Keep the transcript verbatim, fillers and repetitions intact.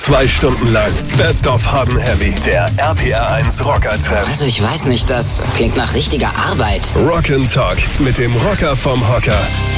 Zwei Stunden lang Best of Hard and Heavy. Der R P R eins Rocker-Treff. Also ich weiß nicht, das klingt nach richtiger Arbeit. Rock and Talk mit dem Rocker vom Hocker.